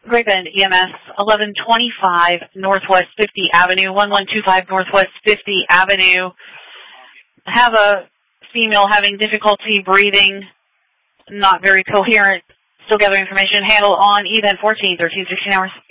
Great Bend EMS, 1125 Northwest 50 Avenue, 1125 Northwest 50 Avenue. Have a female having difficulty breathing, not very coherent, still gathering information. Handle on event 14, 13, 16 hours.